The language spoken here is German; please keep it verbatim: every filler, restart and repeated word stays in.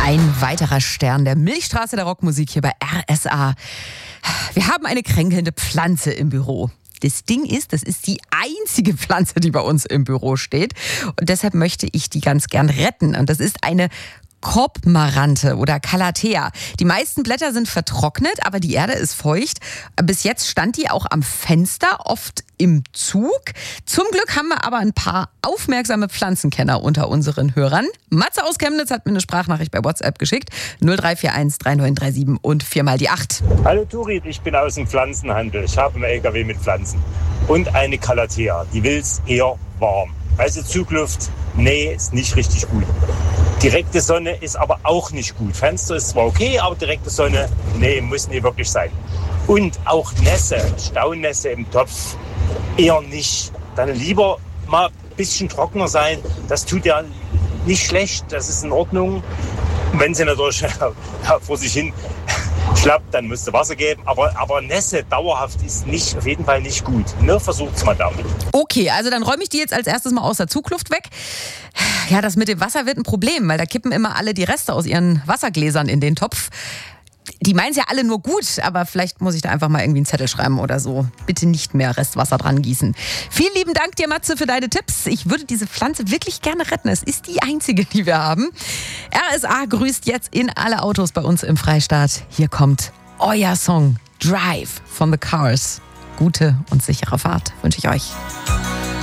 Ein weiterer Stern der Milchstraße der Rockmusik hier bei R S A. Wir haben eine kränkelnde Pflanze im Büro. Das Ding ist, das ist die einzige Pflanze, die bei uns im Büro steht. Und deshalb möchte ich die ganz gern retten. Und das ist eine Korbmarante oder Calathea. Die meisten Blätter sind vertrocknet, aber die Erde ist feucht. Bis jetzt stand die auch am Fenster, oft im Zug. Zum Glück haben wir aber ein paar aufmerksame Pflanzenkenner unter unseren Hörern. Matze aus Chemnitz hat mir eine Sprachnachricht bei WhatsApp geschickt. null drei vier eins drei neun drei sieben und vier mal die acht. Hallo Turit, ich bin aus dem Pflanzenhandel. Ich habe einen L K W mit Pflanzen. Und eine Calathea, die will es eher warm. Also Zugluft, nee, ist nicht richtig gut. Direkte Sonne ist aber auch nicht gut. Fenster ist zwar okay, aber direkte Sonne, nee, muss nicht wirklich sein. Und auch Nässe, Staunässe im Topf, eher nicht. Dann lieber mal ein bisschen trockener sein. Das tut ja nicht schlecht, das ist in Ordnung. Und wenn sie natürlich vor sich hin schlappt, dann müsste Wasser geben. Aber, aber Nässe dauerhaft ist nicht, auf jeden Fall nicht gut. Ne, versucht's mal damit. Okay, also dann räume ich die jetzt als erstes mal aus der Zugluft weg. Ja, das mit dem Wasser wird ein Problem, weil da kippen immer alle die Reste aus ihren Wassergläsern in den Topf. Die meinen es ja alle nur gut, aber vielleicht muss ich da einfach mal irgendwie einen Zettel schreiben oder so. Bitte nicht mehr Restwasser dran gießen. Vielen lieben Dank dir, Matze, für deine Tipps. Ich würde diese Pflanze wirklich gerne retten. Es ist die einzige, die wir haben. R S A grüßt jetzt in alle Autos bei uns im Freistaat. Hier kommt euer Song Drive von The Cars. Gute und sichere Fahrt wünsche ich euch.